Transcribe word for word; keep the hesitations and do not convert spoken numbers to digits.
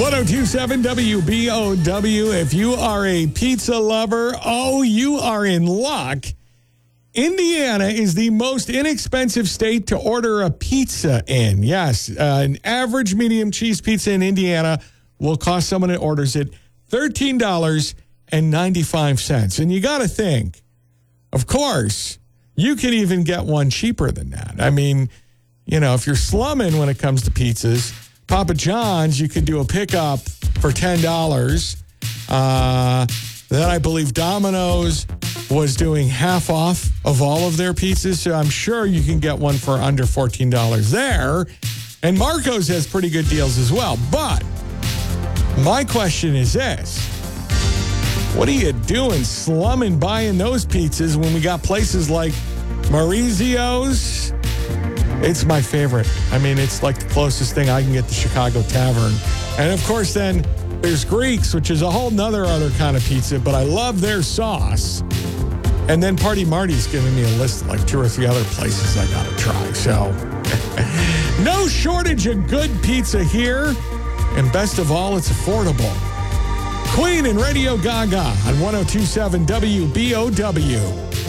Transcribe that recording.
ten twenty-seven W B O W. If you are a pizza lover, oh, you are in luck. Indiana is the most inexpensive state to order a pizza in. Yes, uh, an average medium cheese pizza in Indiana will cost someone that orders it thirteen dollars and ninety-five cents. And you got to think, of course, you can even get one cheaper than that. I mean, you know, if you're slumming when it comes to pizzas, Papa John's, you could do a pickup for ten dollars. Uh, then I believe Domino's was doing half off of all of their pizzas, so I'm sure you can get one for under fourteen dollars there. And Marco's has pretty good deals as well. But my question is this. What are you doing slumming buying those pizzas when we got places like Maurizio's? It's my favorite. I mean, it's like the closest thing I can get to Chicago Tavern. And of course, then there's Greeks, which is a whole nother other kind of pizza, but I love their sauce. And then Party Marty's giving me a list of like two or three other places I got to try. So no shortage of good pizza here. And best of all, it's affordable. Queen and Radio Gaga on ten twenty-seven W B O W.